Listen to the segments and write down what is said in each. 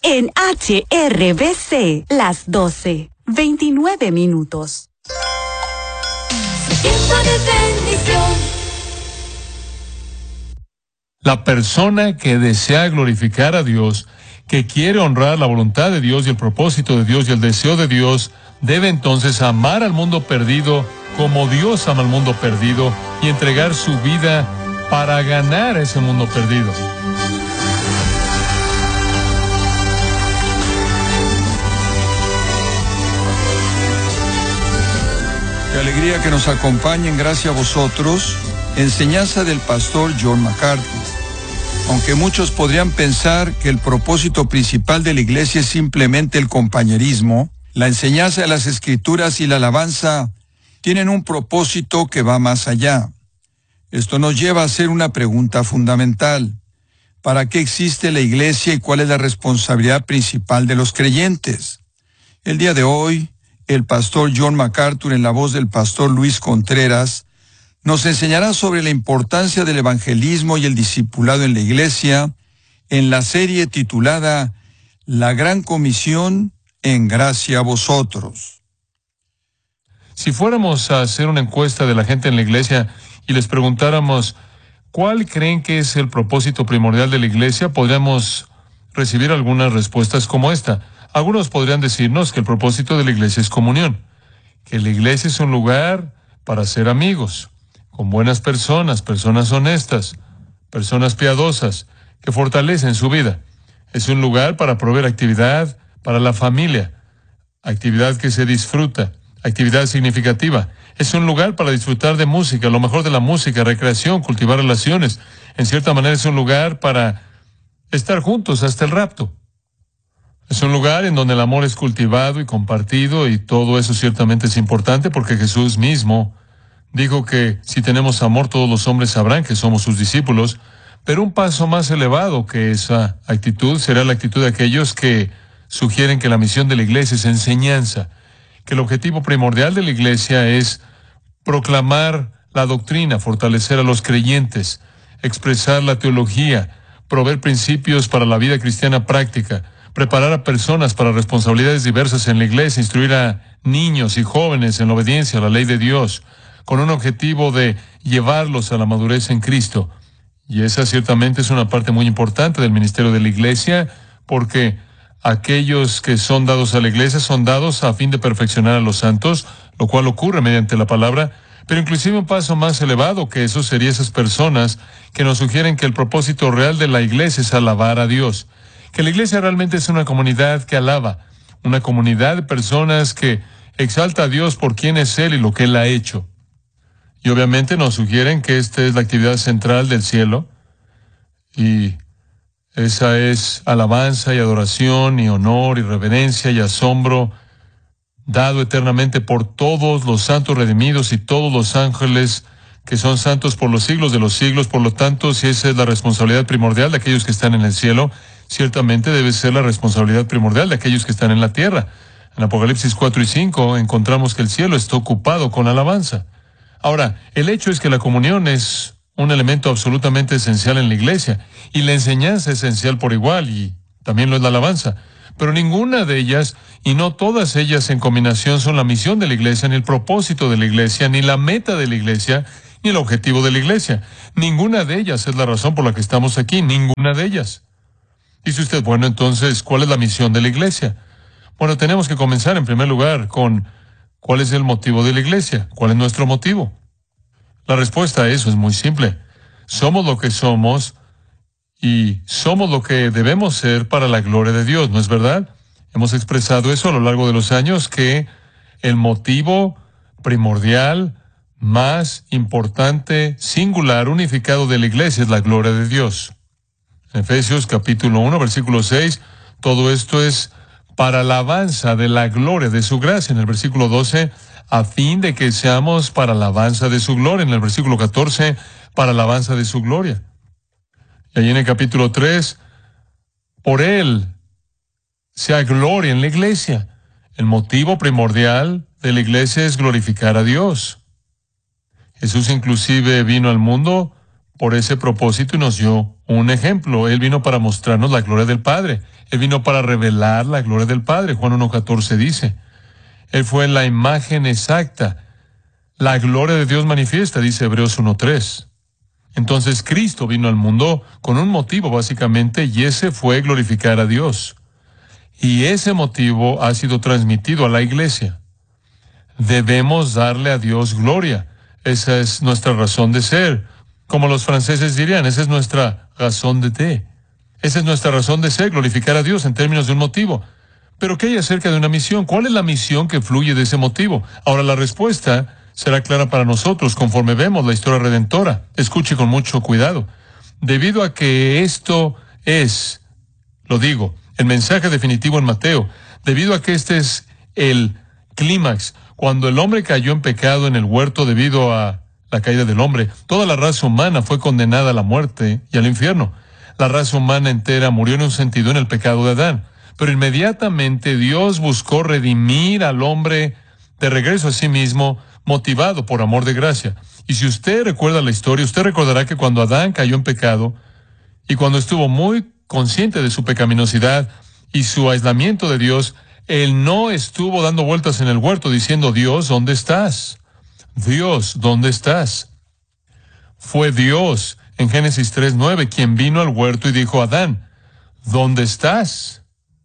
en HRBC, las 12:29. Tiempo de bendición. La persona que desea glorificar a Dios, que quiere honrar la voluntad de Dios y el propósito de Dios y el deseo de Dios, debe entonces amar al mundo perdido como Dios ama al mundo perdido y entregar su vida para ganar a ese mundo perdido. Qué alegría que nos acompañen, gracias a vosotros, enseñanza del pastor John MacArthur. Aunque muchos podrían pensar que el propósito principal de la iglesia es simplemente el compañerismo, la enseñanza de las Escrituras y la alabanza tienen un propósito que va más allá. Esto nos lleva a hacer una pregunta fundamental. ¿Para qué existe la iglesia y cuál es la responsabilidad principal de los creyentes? El día de hoy, el pastor John MacArthur, en la voz del pastor Luis Contreras, nos enseñará sobre la importancia del evangelismo y el discipulado en la iglesia, en la serie titulada La Gran Comisión en gracia a vosotros. Si fuéramos a hacer una encuesta de la gente en la iglesia y les preguntáramos ¿cuál creen que es el propósito primordial de la iglesia?, podríamos recibir algunas respuestas como esta. Algunos podrían decirnos que el propósito de la iglesia es comunión, que la iglesia es un lugar para ser amigos, con buenas personas, personas honestas, personas piadosas, que fortalecen su vida. Es un lugar para proveer actividad para la familia, actividad que se disfruta, actividad significativa. Es un lugar para disfrutar de música, lo mejor de la música, recreación, cultivar relaciones. En cierta manera es un lugar para estar juntos hasta el rapto. Es un lugar en donde el amor es cultivado y compartido, y todo eso ciertamente es importante porque Jesús mismo dijo que si tenemos amor todos los hombres sabrán que somos sus discípulos, pero un paso más elevado que esa actitud será la actitud de aquellos que sugieren que la misión de la iglesia es enseñanza, que el objetivo primordial de la iglesia es proclamar la doctrina, fortalecer a los creyentes, expresar la teología, proveer principios para la vida cristiana práctica, preparar a personas para responsabilidades diversas en la iglesia, instruir a niños y jóvenes en la obediencia a la ley de Dios, con un objetivo de llevarlos a la madurez en Cristo. Y esa ciertamente es una parte muy importante del ministerio de la iglesia, porque aquellos que son dados a la iglesia son dados a fin de perfeccionar a los santos, lo cual ocurre mediante la palabra, pero inclusive un paso más elevado que eso sería esas personas que nos sugieren que el propósito real de la iglesia es alabar a Dios, que la iglesia realmente es una comunidad que alaba, una comunidad de personas que exalta a Dios por quién es Él y lo que Él ha hecho. Y obviamente nos sugieren que esta es la actividad central del cielo, y esa es alabanza y adoración y honor y reverencia y asombro dado eternamente por todos los santos redimidos y todos los ángeles que son santos por los siglos de los siglos. Por lo tanto, si esa es la responsabilidad primordial de aquellos que están en el cielo, ciertamente debe ser la responsabilidad primordial de aquellos que están en la tierra. En Apocalipsis 4 y 5 encontramos que el cielo está ocupado con alabanza. Ahora, el hecho es que la comunión es un elemento absolutamente esencial en la iglesia, y la enseñanza es esencial por igual, y también lo es la alabanza. Pero ninguna de ellas, y no todas ellas en combinación, son la misión de la iglesia, ni el propósito de la iglesia, ni la meta de la iglesia, ni el objetivo de la iglesia. Ninguna de ellas es la razón por la que estamos aquí, ninguna de ellas. Dice usted, bueno, entonces, ¿cuál es la misión de la iglesia? Bueno, tenemos que comenzar en primer lugar con ¿cuál es el motivo de la iglesia? ¿Cuál es nuestro motivo? La respuesta a eso es muy simple. Somos lo que somos y somos lo que debemos ser para la gloria de Dios, ¿no es verdad? Hemos expresado eso a lo largo de los años, que el motivo primordial, más importante, singular, unificado de la iglesia es la gloria de Dios. En Efesios capítulo 1, versículo 6, todo esto es para la alabanza de la gloria de su gracia. En el versículo 12, a fin de que seamos para la alabanza de su gloria. En el versículo 14, para la alabanza de su gloria. Y allí en el capítulo 3, por Él sea gloria en la iglesia. El motivo primordial de la iglesia es glorificar a Dios. Jesús inclusive vino al mundo por ese propósito y nos dio un ejemplo. Él vino para mostrarnos la gloria del Padre. Él vino para revelar la gloria del Padre. Juan 1:14 dice. Él fue la imagen exacta. La gloria de Dios manifiesta, dice Hebreos 1:3. Entonces Cristo vino al mundo con un motivo básicamente, y ese fue glorificar a Dios. Y ese motivo ha sido transmitido a la iglesia. Debemos darle a Dios gloria. Esa es nuestra razón de ser. Como los franceses dirían, esa es nuestra razón d'être. Esa es nuestra razón de ser, glorificar a Dios en términos de un motivo. Pero ¿qué hay acerca de una misión? ¿Cuál es la misión que fluye de ese motivo? Ahora, la respuesta será clara para nosotros conforme vemos la historia redentora. Escuche con mucho cuidado. Debido a que esto es, lo digo, el mensaje definitivo en Mateo, debido a que este es el clímax, cuando el hombre cayó en pecado en el huerto debido a la caída del hombre, toda la raza humana fue condenada a la muerte y al infierno. La raza humana entera murió en un sentido en el pecado de Adán. Pero inmediatamente Dios buscó redimir al hombre de regreso a sí mismo, motivado por amor de gracia. Y si usted recuerda la historia, usted recordará que cuando Adán cayó en pecado, y cuando estuvo muy consciente de su pecaminosidad y su aislamiento de Dios, él no estuvo dando vueltas en el huerto diciendo, Dios, ¿dónde estás? Dios, ¿dónde estás? Fue Dios, en Génesis 3:9, quien vino al huerto y dijo a Adán, ¿dónde estás?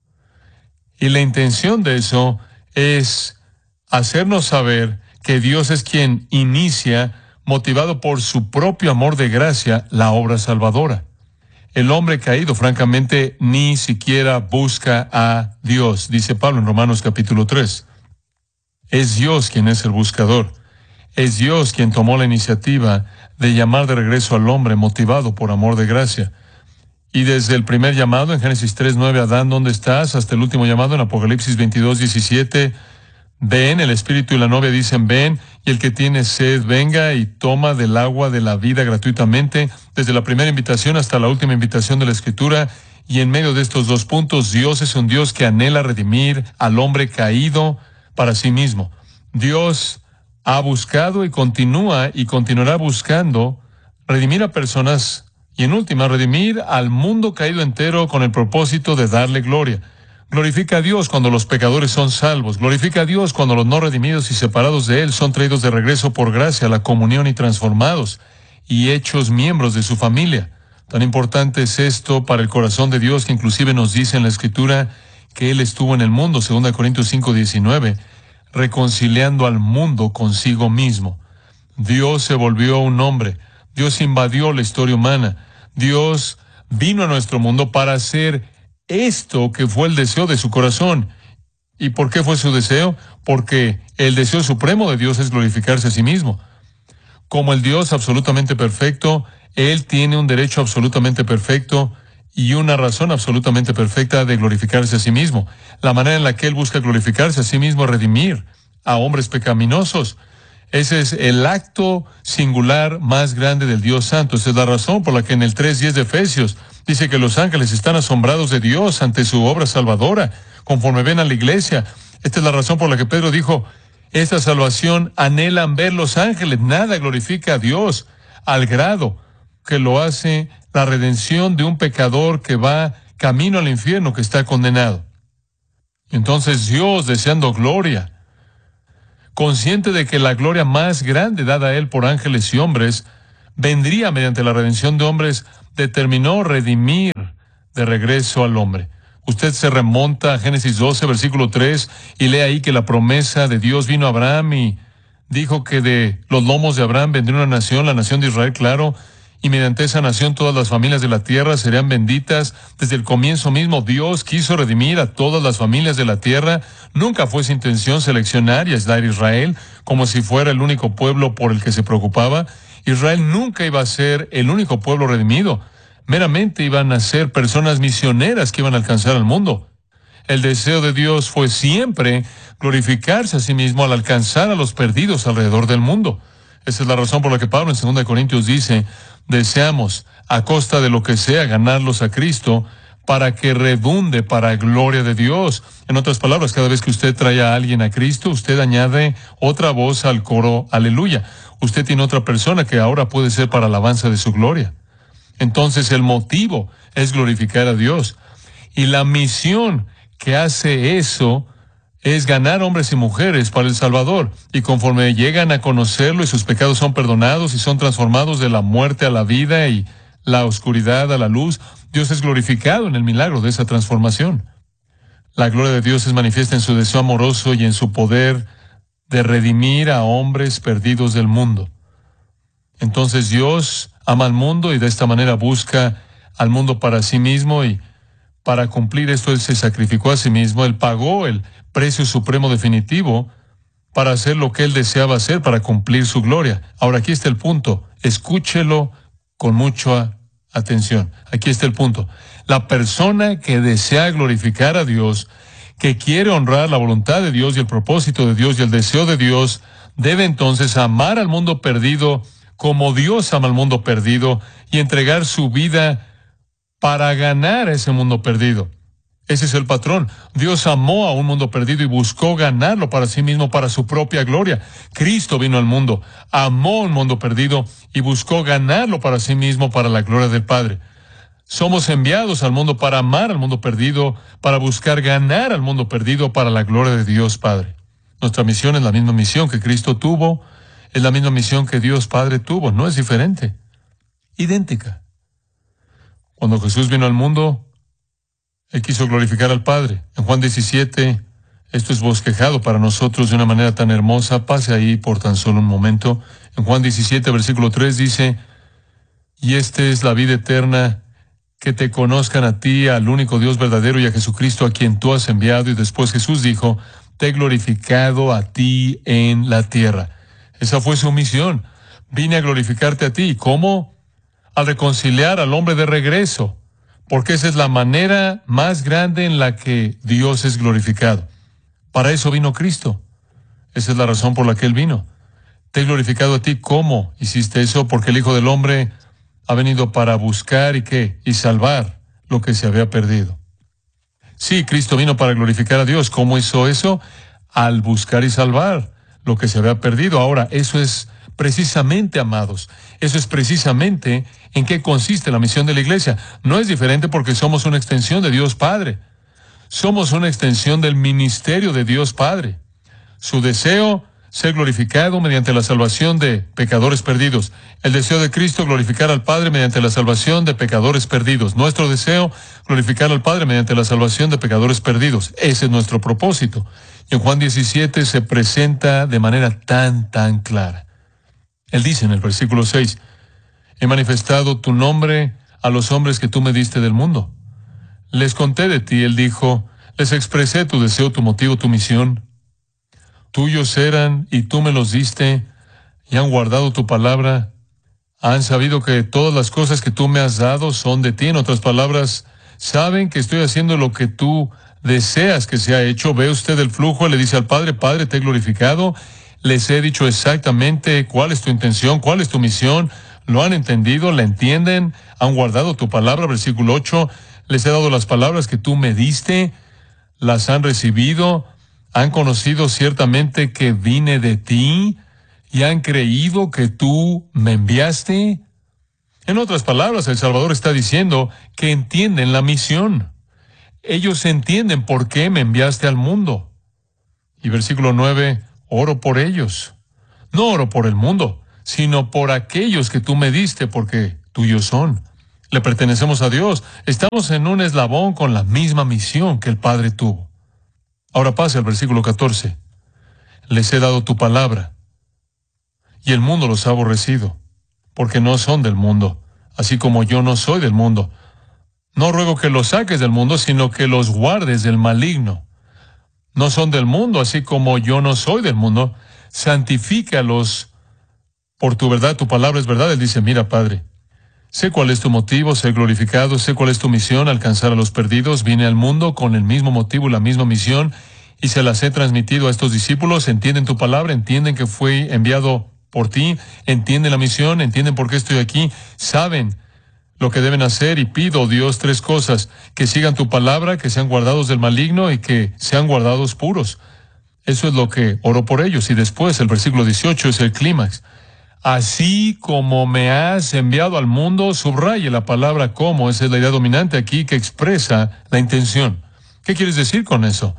Y la intención de eso es hacernos saber que Dios es quien inicia, motivado por su propio amor de gracia, la obra salvadora. El hombre caído, francamente, ni siquiera busca a Dios, dice Pablo en Romanos capítulo 3. Es Dios quien es el buscador. Es Dios quien tomó la iniciativa de llamar de regreso al hombre, motivado por amor de gracia. Y desde el primer llamado en Génesis 3:9, Adán, ¿dónde estás? Hasta el último llamado en Apocalipsis 22:17, ven, el Espíritu y la novia dicen, ven, y el que tiene sed, venga y toma del agua de la vida gratuitamente, desde la primera invitación hasta la última invitación de la Escritura. Y en medio de estos dos puntos, Dios es un Dios que anhela redimir al hombre caído para sí mismo. Dios ha buscado y continúa y continuará buscando redimir a personas y en última, redimir al mundo caído entero con el propósito de darle gloria. Glorifica a Dios cuando los pecadores son salvos. Glorifica a Dios cuando los no redimidos y separados de Él son traídos de regreso por gracia a la comunión y transformados y hechos miembros de su familia. Tan importante es esto para el corazón de Dios que inclusive nos dice en la Escritura que Él estuvo en el mundo, 2 Corintios 5:19, reconciliando al mundo consigo mismo. Dios se volvió un hombre. Dios invadió la historia humana. Dios vino a nuestro mundo para hacer esto que fue el deseo de su corazón. ¿Y por qué fue su deseo? Porque el deseo supremo de Dios es glorificarse a sí mismo. Como el Dios absolutamente perfecto, Él tiene un derecho absolutamente perfecto y una razón absolutamente perfecta de glorificarse a sí mismo. La manera en la que Él busca glorificarse a sí mismo es redimir a hombres pecaminosos. Ese es el acto singular más grande del Dios Santo. Esa es la razón por la que en el 3:10 de Efesios dice que los ángeles están asombrados de Dios ante su obra salvadora, conforme ven a la iglesia. Esta es la razón por la que Pedro dijo, esta salvación anhelan ver los ángeles. Nada glorifica a Dios al grado que lo hace la redención de un pecador que va camino al infierno, que está condenado. Entonces Dios, deseando gloria, consciente de que la gloria más grande dada a Él por ángeles y hombres vendría mediante la redención de hombres, determinó redimir de regreso al hombre. Usted se remonta a Génesis 12, versículo 3, y lee ahí que la promesa de Dios vino a Abraham y dijo que de los lomos de Abraham vendría una nación, la nación de Israel, claro, y mediante esa nación todas las familias de la tierra serían benditas. Desde el comienzo mismo Dios quiso redimir a todas las familias de la tierra. Nunca fue su intención seleccionar y aislar a Israel como si fuera el único pueblo por el que se preocupaba. Israel nunca iba a ser el único pueblo redimido. Meramente iban a ser personas misioneras que iban a alcanzar al mundo. El deseo de Dios fue siempre glorificarse a sí mismo al alcanzar a los perdidos alrededor del mundo. Esa es la razón por la que Pablo en 2 Corintios dice, deseamos, a costa de lo que sea, ganarlos a Cristo para que redunde para gloria de Dios. En otras palabras, cada vez que usted trae a alguien a Cristo, usted añade otra voz al coro, aleluya. Usted tiene otra persona que ahora puede ser para alabanza de su gloria. Entonces el motivo es glorificar a Dios. Y la misión que hace eso es ganar hombres y mujeres para el Salvador. Y conforme llegan a conocerlo y sus pecados son perdonados y son transformados de la muerte a la vida y la oscuridad a la luz, Dios es glorificado en el milagro de esa transformación. La gloria de Dios es manifiesta en su deseo amoroso y en su poder de redimir a hombres perdidos del mundo. Entonces Dios ama al mundo y de esta manera busca al mundo para sí mismo, y para cumplir esto Él se sacrificó a sí mismo. Él pagó el precio supremo definitivo para hacer lo que Él deseaba hacer, para cumplir su gloria. Ahora aquí está el punto. Escúchelo con mucha atención. Aquí está el punto. La persona que desea glorificar a Dios, que quiere honrar la voluntad de Dios y el propósito de Dios y el deseo de Dios, debe entonces amar al mundo perdido como Dios ama al mundo perdido y entregar su vida para ganar a ese mundo perdido. Ese es el patrón. Dios amó a un mundo perdido y buscó ganarlo para sí mismo, para su propia gloria. Cristo vino al mundo, amó a un mundo perdido y buscó ganarlo para sí mismo, para la gloria del Padre. Somos enviados al mundo para amar al mundo perdido, para buscar ganar al mundo perdido para la gloria de Dios Padre. Nuestra misión es la misma misión que Cristo tuvo, es la misma misión que Dios Padre tuvo, no es diferente, idéntica. Cuando Jesús vino al mundo, Él quiso glorificar al Padre. En Juan 17, esto es bosquejado para nosotros de una manera tan hermosa. Pase ahí por tan solo un momento. En Juan 17, versículo 3 dice, y esta es la vida eterna, que te conozcan a ti, al único Dios verdadero, y a Jesucristo a quien tú has enviado. Y después Jesús dijo, te he glorificado a ti en la tierra. Esa fue su misión. Vine a glorificarte a ti. ¿Cómo? Al reconciliar al hombre de regreso. Porque esa es la manera más grande en la que Dios es glorificado. Para eso vino Cristo. Esa es la razón por la que Él vino. Te he glorificado a ti. ¿Cómo hiciste eso? Porque el Hijo del Hombre ha venido para buscar y salvar lo que se había perdido. Sí, Cristo vino para glorificar a Dios. ¿Cómo hizo eso? Al buscar y salvar lo que se había perdido. Ahora, eso es precisamente, amados, eso es precisamente en qué consiste la misión de la iglesia. No es diferente porque somos una extensión de Dios Padre. Somos una extensión del ministerio de Dios Padre. Su deseo, ser glorificado mediante la salvación de pecadores perdidos. El deseo de Cristo, glorificar al Padre mediante la salvación de pecadores perdidos. Nuestro deseo, glorificar al Padre mediante la salvación de pecadores perdidos. Ese es nuestro propósito. Y en Juan 17 se presenta de manera tan clara. Él dice en el versículo 6, he manifestado tu nombre a los hombres que tú me diste del mundo. Les conté de ti, Él dijo, les expresé tu deseo, tu motivo, tu misión. Tuyos eran y tú me los diste y han guardado tu palabra. Han sabido que todas las cosas que tú me has dado son de ti. En otras palabras, saben que estoy haciendo lo que tú deseas que sea hecho. Ve usted el flujo, le dice al Padre, Padre, te he glorificado. Les he dicho exactamente cuál es tu intención, cuál es tu misión. Lo han entendido, la entienden, han guardado tu palabra. Versículo 8, les he dado las palabras que tú me diste, las han recibido, han conocido ciertamente que vine de ti y han creído que tú me enviaste. En otras palabras, el Salvador está diciendo que entienden la misión. Ellos entienden por qué me enviaste al mundo. Y versículo 9, oro por ellos. No oro por el mundo, sino por aquellos que tú me diste, porque tuyos son. Le pertenecemos a Dios. Estamos en un eslabón con la misma misión que el Padre tuvo. Ahora pase al versículo 14. Les he dado tu palabra, y el mundo los ha aborrecido, porque no son del mundo, así como yo no soy del mundo. No ruego que los saques del mundo, sino que los guardes del maligno. No son del mundo, así como yo no soy del mundo. Santifícalos por tu verdad, tu palabra es verdad. Él dice, mira, Padre, sé cuál es tu motivo, ser glorificado, sé cuál es tu misión, alcanzar a los perdidos. Vine al mundo con el mismo motivo y la misma misión, y se las he transmitido a estos discípulos. Entienden tu palabra, entienden que fui enviado por ti, entienden la misión, entienden por qué estoy aquí, saben lo que deben hacer, y pido, Dios, tres cosas: que sigan tu palabra, que sean guardados del maligno y que sean guardados puros. Eso es lo que oro por ellos. Y después, el versículo 18 es el clímax. Así como me has enviado al mundo, subraye la palabra como, esa es la idea dominante aquí que expresa la intención. ¿Qué quieres decir con eso?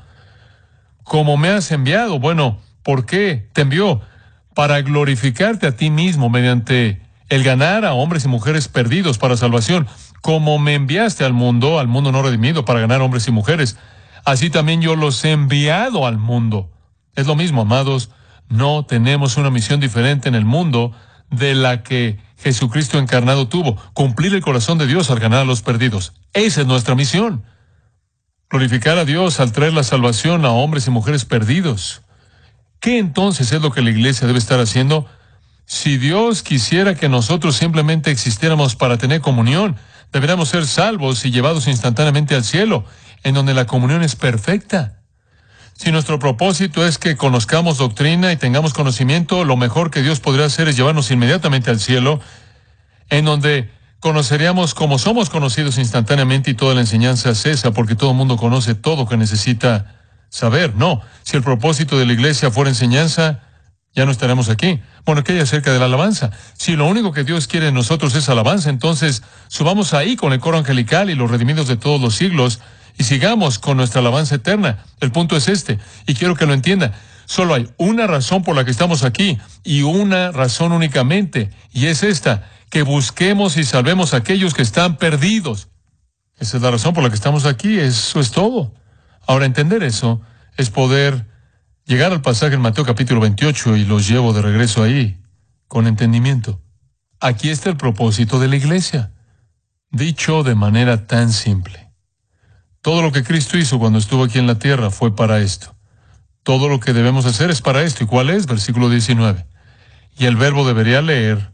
Como me has enviado, bueno, ¿por qué te envió? Para glorificarte a ti mismo mediante el ganar a hombres y mujeres perdidos para salvación. Como me enviaste al mundo no redimido, para ganar hombres y mujeres, así también yo los he enviado al mundo. Es lo mismo, amados. No tenemos una misión diferente en el mundo de la que Jesucristo encarnado tuvo: cumplir el corazón de Dios al ganar a los perdidos. Esa es nuestra misión. Glorificar a Dios al traer la salvación a hombres y mujeres perdidos. ¿Qué entonces es lo que la iglesia debe estar haciendo? Si Dios quisiera que nosotros simplemente existiéramos para tener comunión, deberíamos ser salvos y llevados instantáneamente al cielo, en donde la comunión es perfecta. Si nuestro propósito es que conozcamos doctrina y tengamos conocimiento, lo mejor que Dios podría hacer es llevarnos inmediatamente al cielo, en donde conoceríamos como somos conocidos instantáneamente y toda la enseñanza cesa, porque todo el mundo conoce todo que necesita saber. No, si el propósito de la iglesia fuera enseñanza, ya no estaremos aquí. Bueno, ¿qué hay acerca de la alabanza? Si lo único que Dios quiere de nosotros es alabanza, entonces subamos ahí con el coro angelical y los redimidos de todos los siglos y sigamos con nuestra alabanza eterna. El punto es este, y quiero que lo entienda. Solo hay una razón por la que estamos aquí, y una razón únicamente, y es esta: que busquemos y salvemos a aquellos que están perdidos. Esa es la razón por la que estamos aquí, eso es todo. Ahora, entender eso es poder llegar al pasaje en Mateo capítulo 28, y los llevo de regreso ahí, con entendimiento. Aquí está el propósito de la iglesia, dicho de manera tan simple. Todo lo que Cristo hizo cuando estuvo aquí en la tierra fue para esto. Todo lo que debemos hacer es para esto. ¿Y cuál es? Versículo 19. Y el verbo debería leer: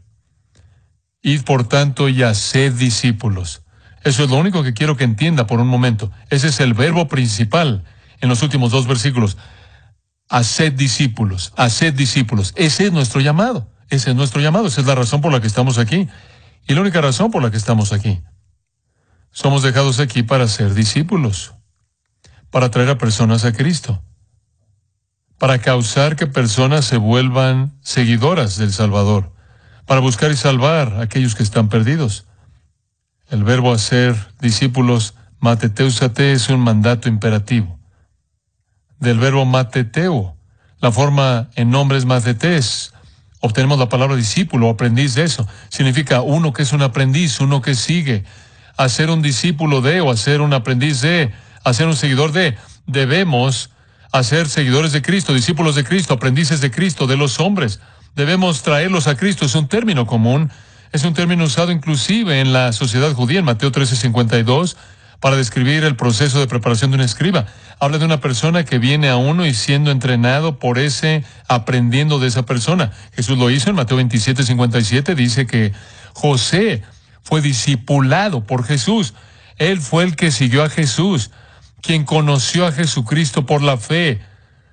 id por tanto y haced discípulos. Eso es lo único que quiero que entienda por un momento. Ese es el verbo principal en los últimos dos versículos. Haced discípulos, haced discípulos. Ese es nuestro llamado. Ese es nuestro llamado. Esa es la razón por la que estamos aquí. Y la única razón por la que estamos aquí. Somos dejados aquí para ser discípulos, para traer a personas a Cristo, para causar que personas se vuelvan seguidoras del Salvador, para buscar y salvar a aquellos que están perdidos. El verbo hacer discípulos, mateteusate, es un mandato imperativo. Del verbo mateteo, la forma en nombre es matetes. Obtenemos la palabra discípulo o aprendiz de eso. Significa uno que es un aprendiz, uno que sigue. Hacer un discípulo de, o hacer un aprendiz de, hacer un seguidor de. Debemos hacer seguidores de Cristo, discípulos de Cristo, aprendices de Cristo, de los hombres. Debemos traerlos a Cristo. Es un término común, es un término usado inclusive en la sociedad judía, en Mateo 13:52, para describir el proceso de preparación de un escriba. Habla de una persona que viene a uno y siendo entrenado por ese, aprendiendo de esa persona. Jesús lo hizo en Mateo 27:57, dice que José fue discipulado por Jesús. Él fue el que siguió a Jesús, quien conoció a Jesucristo por la fe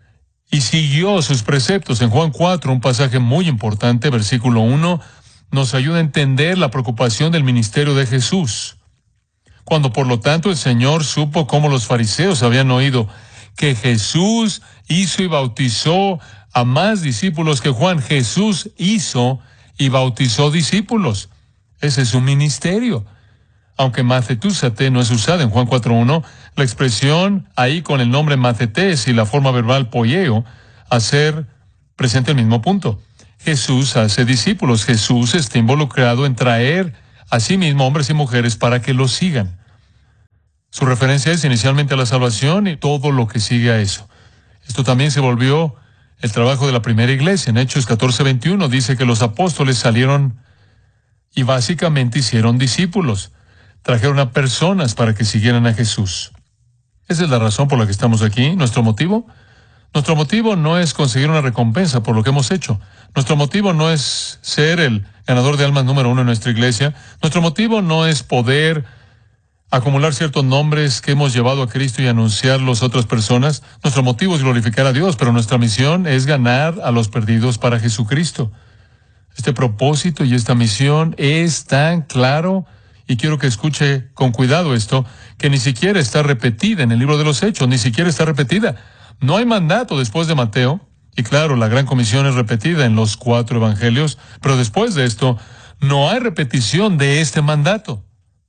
y siguió sus preceptos. En Juan 4, un pasaje muy importante, versículo 1, nos ayuda a entender la preocupación del ministerio de Jesús. Cuando por lo tanto el Señor supo cómo los fariseos habían oído que Jesús hizo y bautizó a más discípulos que Juan. Jesús hizo y bautizó discípulos. Ese es su ministerio. Aunque matetúsate no es usada en Juan 4:1, la expresión ahí con el nombre matetés y la forma verbal poieo, hacer, presenta el mismo punto. Jesús hace discípulos. Jesús está involucrado en traer a sí mismo hombres y mujeres para que lo sigan. Su referencia es inicialmente a la salvación y todo lo que sigue a eso. Esto también se volvió el trabajo de la primera iglesia. En Hechos 14:21 dice que los apóstoles salieron y básicamente hicieron discípulos. Trajeron a personas para que siguieran a Jesús. Esa es la razón por la que estamos aquí. ¿Nuestro motivo? Nuestro motivo no es conseguir una recompensa por lo que hemos hecho. Nuestro motivo no es ser el ganador de almas número 1 en nuestra iglesia. Nuestro motivo no es poder acumular ciertos nombres que hemos llevado a Cristo y anunciarlos a otras personas. Nuestro motivo es glorificar a Dios, pero nuestra misión es ganar a los perdidos para Jesucristo. Este propósito y esta misión es tan claro, y quiero que escuche con cuidado esto, que ni siquiera está repetida en el libro de los Hechos, ni siquiera está repetida. No hay mandato después de Mateo, Y claro, la gran comisión es repetida en los 4 evangelios, pero después de esto, no hay repetición de este mandato.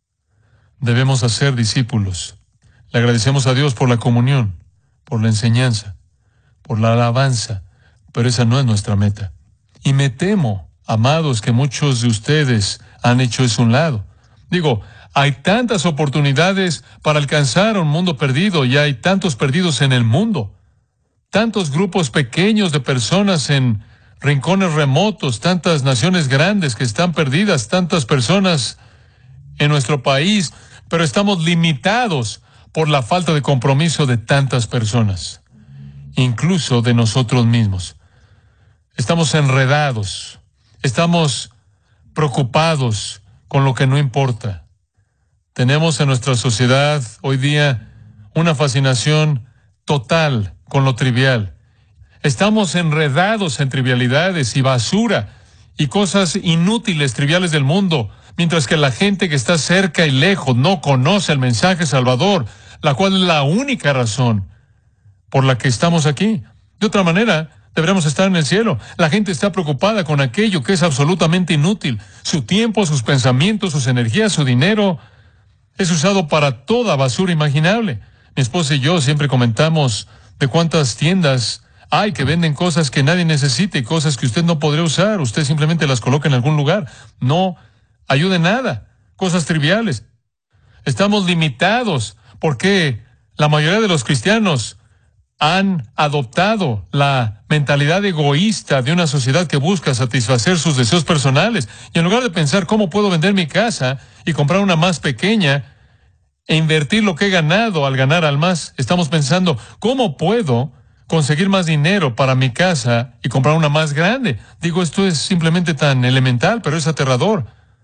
Debemos hacer discípulos. Le agradecemos a Dios por la comunión, por la enseñanza, por la alabanza, pero esa no es nuestra meta. Y me temo, amados, que muchos de ustedes han hecho eso a un lado. Digo, hay tantas oportunidades para alcanzar a un mundo perdido y hay tantos perdidos en el mundo. Tantos grupos pequeños de personas en rincones remotos, tantas naciones grandes que están perdidas, tantas personas en nuestro país, pero estamos limitados por la falta de compromiso de tantas personas, incluso de nosotros mismos. Estamos enredados, estamos preocupados con lo que no importa. Tenemos en nuestra sociedad hoy día una fascinación total con lo trivial. Estamos enredados en trivialidades y basura y cosas inútiles, triviales del mundo, mientras que la gente que está cerca y lejos no conoce el mensaje salvador, la cual es la única razón por la que estamos aquí. De otra manera, deberíamos estar en el cielo. La gente está preocupada con aquello que es absolutamente inútil. Su tiempo, sus pensamientos, sus energías, su dinero es usado para toda basura imaginable. Mi esposa y yo siempre comentamos de cuántas tiendas hay que venden cosas que nadie necesita y cosas que usted no podría usar. Usted simplemente las coloca en algún lugar. No ayuda en nada. Cosas triviales. Estamos limitados porque la mayoría de los cristianos han adoptado la mentalidad egoísta de una sociedad que busca satisfacer sus deseos personales. Y en lugar de pensar cómo puedo vender mi casa y comprar una más pequeña e invertir lo que he ganado al ganar al más, estamos pensando cómo puedo conseguir más dinero para mi casa y comprar una más grande. Digo, esto es simplemente tan elemental, pero es aterrador.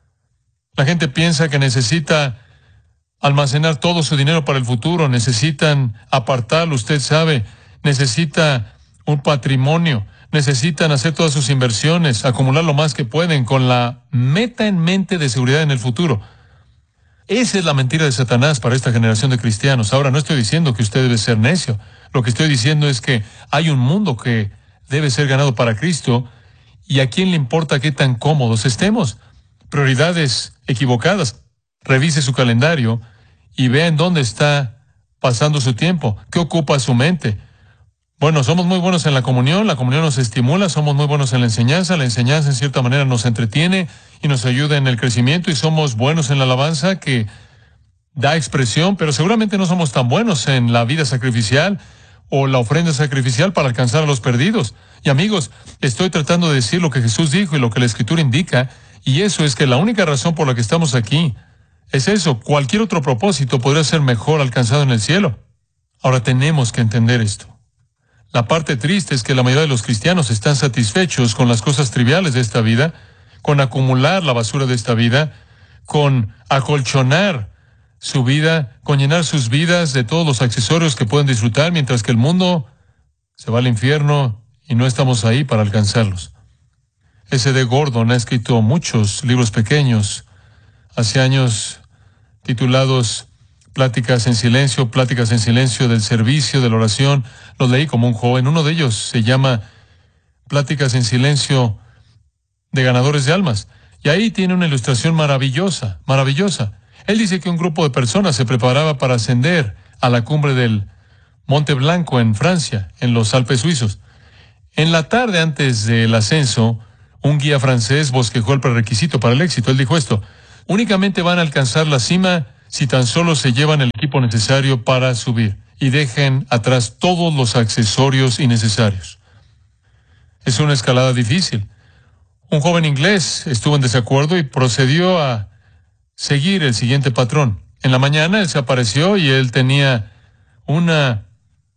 La gente piensa que necesita almacenar todo su dinero para el futuro, necesitan apartarlo, usted sabe, necesita un patrimonio, necesitan hacer todas sus inversiones, acumular lo más que pueden con la meta en mente de seguridad en el futuro. Esa es la mentira de Satanás para esta generación de cristianos. Ahora, no estoy diciendo que usted debe ser necio. Lo que estoy diciendo es que hay un mundo que debe ser ganado para Cristo y a quién le importa qué tan cómodos estemos. Prioridades equivocadas. Revise su calendario y vea en dónde está pasando su tiempo, qué ocupa su mente. Bueno, somos muy buenos en la comunión nos estimula, somos muy buenos en la enseñanza en cierta manera nos entretiene y nos ayuda en el crecimiento y somos buenos en la alabanza que da expresión, pero seguramente no somos tan buenos en la vida sacrificial o la ofrenda sacrificial para alcanzar a los perdidos. Y amigos, estoy tratando de decir lo que Jesús dijo y lo que la Escritura indica, y eso es que la única razón por la que estamos aquí es eso. Cualquier otro propósito podría ser mejor alcanzado en el cielo. Ahora tenemos que entender esto. La parte triste es que la mayoría de los cristianos están satisfechos con las cosas triviales de esta vida, con acumular la basura de esta vida, con acolchonar su vida, con llenar sus vidas de todos los accesorios que pueden disfrutar, mientras que el mundo se va al infierno y no estamos ahí para alcanzarlos. S.D. Gordon ha escrito muchos libros pequeños, hace años, titulados Pláticas en silencio del servicio, de la oración. Los leí como un joven. Uno de ellos se llama Pláticas en silencio de ganadores de almas. Y ahí tiene una ilustración maravillosa, maravillosa. Él dice que un grupo de personas se preparaba para ascender a la cumbre del Monte Blanco en Francia, en los Alpes suizos. En la tarde antes del ascenso, un guía francés bosquejó el prerequisito para el éxito. Él dijo esto: únicamente van a alcanzar la cima si tan solo se llevan el equipo necesario para subir y dejen atrás todos los accesorios innecesarios. Es una escalada difícil. Un joven inglés estuvo en desacuerdo y procedió a seguir el siguiente patrón. En la mañana él se apareció y él tenía una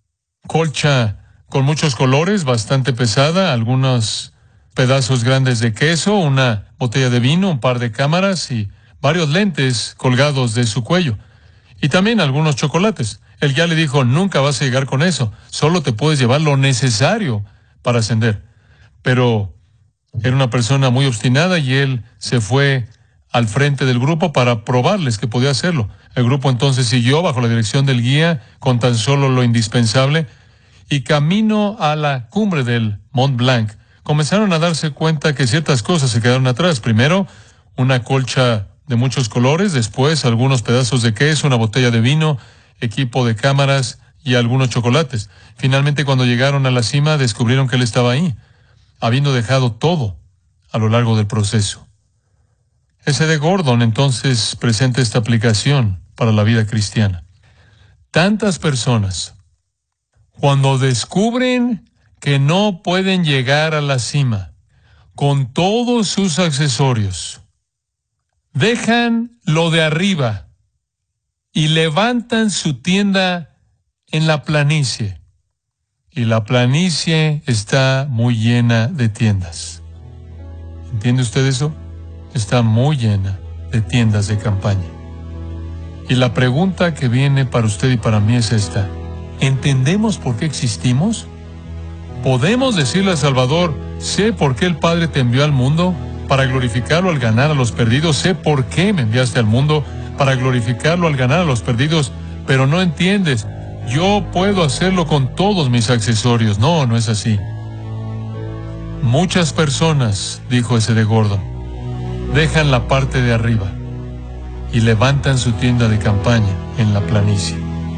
colcha con muchos colores, bastante pesada, algunos pedazos grandes de queso, una botella de vino, un par de cámaras y varios lentes colgados de su cuello. Y también algunos chocolates. Él ya le dijo: nunca vas a llegar con eso, solo te puedes llevar lo necesario para ascender. Pero era una persona muy obstinada y él se fue al frente del grupo para probarles que podía hacerlo. El grupo entonces siguió bajo la dirección del guía con tan solo lo indispensable. y camino a la cumbre del Mont Blanc, comenzaron a darse cuenta que ciertas cosas se quedaron atrás. Primero, una colcha de muchos colores, después algunos pedazos de queso, una botella de vino, equipo de cámaras y algunos chocolates. Finalmente, cuando llegaron a la cima, descubrieron que él estaba ahí, habiendo dejado todo a lo largo del proceso. S.D. Gordon entonces presenta esta aplicación para la vida cristiana. Tantas personas, cuando descubren que no pueden llegar a la cima con todos sus accesorios, dejan lo de arriba y levantan su tienda en la planicie. Y la planicie está muy llena de tiendas. ¿Entiende usted eso? Está muy llena de tiendas de campaña. Y la pregunta que viene para usted y para mí es esta: ¿entendemos por qué existimos? ¿Podemos decirle a Salvador, sé por qué el Padre te envió al mundo, para glorificarlo al ganar a los perdidos? Sé por qué me enviaste al mundo, para glorificarlo al ganar a los perdidos, pero no entiendes. Yo puedo hacerlo con todos mis accesorios. No, no es así. Muchas personas, dijo S.D. Gordon, dejan la parte de arriba y levantan su tienda de campaña en la planicie.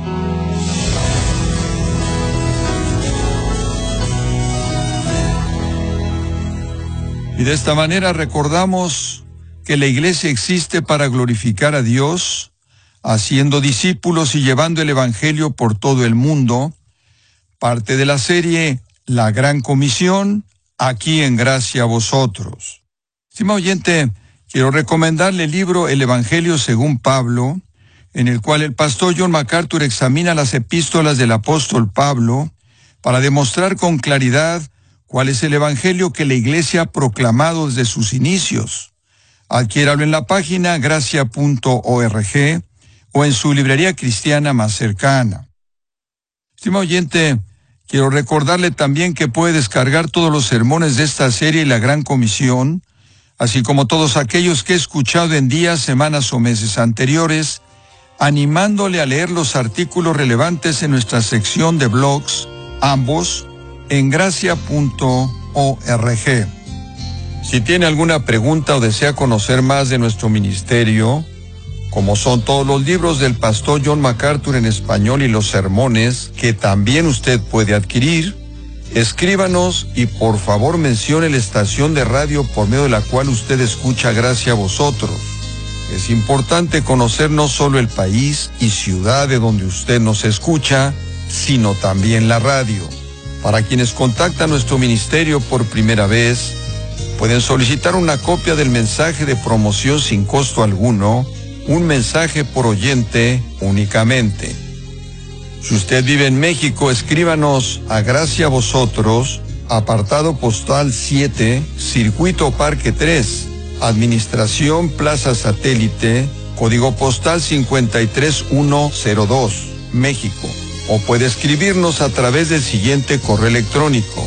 Y de esta manera recordamos que la iglesia existe para glorificar a Dios, haciendo discípulos y llevando el Evangelio por todo el mundo, parte de la serie La Gran Comisión, aquí en Gracia a Vosotros. Estimado oyente, quiero recomendarle el libro El Evangelio según Pablo, en el cual el pastor John MacArthur examina las epístolas del apóstol Pablo para demostrar con claridad cuál es el Evangelio que la iglesia ha proclamado desde sus inicios. Adquiéralo en la página gracia.org o en su librería cristiana más cercana. Estimado oyente, quiero recordarle también que puede descargar todos los sermones de esta serie La Gran Comisión, así como todos aquellos que he escuchado en días, semanas o meses anteriores, animándole a leer los artículos relevantes en nuestra sección de blogs, ambos en gracia.org. Si tiene alguna pregunta o desea conocer más de nuestro ministerio, como son todos los libros del pastor John MacArthur en español y los sermones que también usted puede adquirir, escríbanos y por favor mencione la estación de radio por medio de la cual usted escucha Gracia a Vosotros. Es importante conocer no solo el país y ciudad de donde usted nos escucha, sino también la radio. Para quienes contactan nuestro ministerio por primera vez, pueden solicitar una copia del mensaje de promoción sin costo alguno, un mensaje por oyente únicamente. Si usted vive en México, escríbanos a Gracia a Vosotros, apartado postal 7, Circuito Parque 3, Administración Plaza Satélite, código postal 53102, México. O puede escribirnos a través del siguiente correo electrónico: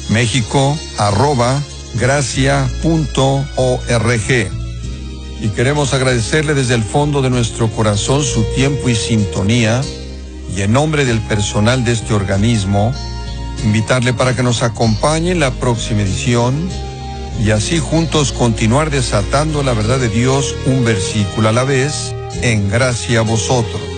mexico@gracia.org. Y queremos agradecerle desde el fondo de nuestro corazón su tiempo y sintonía, y en nombre del personal de este organismo, invitarle para que nos acompañe en la próxima edición, y así juntos continuar desatando la verdad de Dios un versículo a la vez, en Gracia a Vosotros.